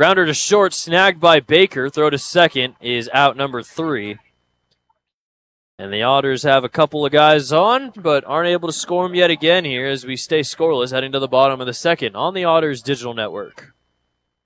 Grounder to short, snagged by Baker. Throw to second is out number 3. And the Otters have a couple of guys on, but aren't able to score them yet again here as we stay scoreless heading to the bottom of the second on the Otters Digital Network.